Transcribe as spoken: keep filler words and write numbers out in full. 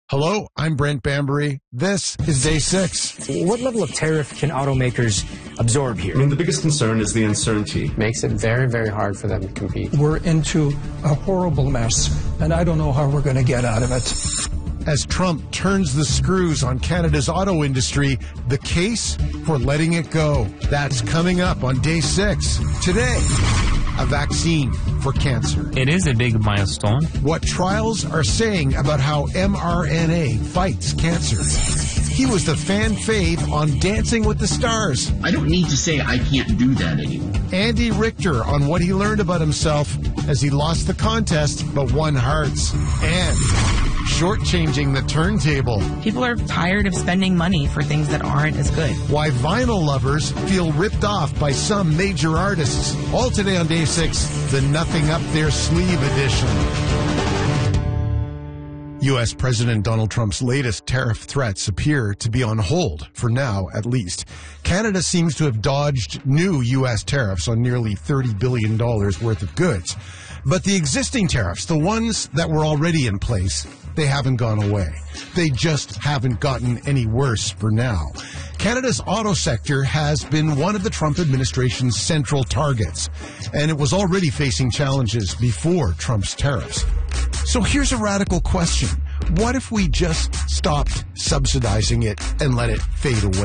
Hello, I'm Brent Bambury. This is Day six. What level of tariff can automakers absorb here? I mean, the biggest concern is the uncertainty. Makes it very, very hard for them to compete. We're into a horrible mess, and I don't know how we're going to get out of it. As Trump turns the screws on Canada's auto industry, the case for letting it go. That's coming up on Day six. Today, a vaccine for cancer. It is a big milestone. What trials are saying about how mRNA fights cancer. He was the fan fave on Dancing with the Stars. I don't need to say I can't do that anymore. Andy Richter on what he learned about himself as he lost the contest but won hearts. And shortchanging the turntable. People are tired of spending money for things that aren't as good. Why vinyl lovers feel ripped off by some major artists. All today on Day six, the Nothing Up Their Sleeve edition. U S. President Donald Trump's latest tariff threats appear to be on hold, for now at least. Canada seems to have dodged new U S tariffs on nearly thirty billion dollars worth of goods. But the existing tariffs, the ones that were already in place, they haven't gone away. They just haven't gotten any worse for now. Canada's auto sector has been one of the Trump administration's central targets, and it was already facing challenges before Trump's tariffs. So here's a radical question. What if we just stopped subsidizing it and let it fade away?